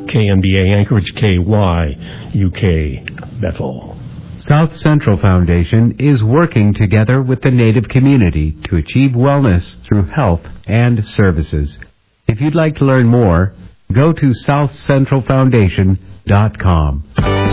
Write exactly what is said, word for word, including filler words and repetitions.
K M B A Anchorage, K Y, U K, Bethel. South Central Foundation is working together with the Native community to achieve wellness through health and services. If you'd like to learn more, go to south central foundation dot com.